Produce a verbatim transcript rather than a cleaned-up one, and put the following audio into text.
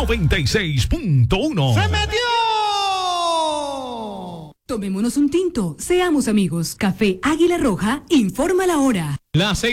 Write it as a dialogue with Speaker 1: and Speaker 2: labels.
Speaker 1: noventa y seis punto uno.
Speaker 2: ¡Se metió!
Speaker 3: Tomémonos un tinto, seamos amigos. Café Águila Roja, informa la hora.
Speaker 1: Las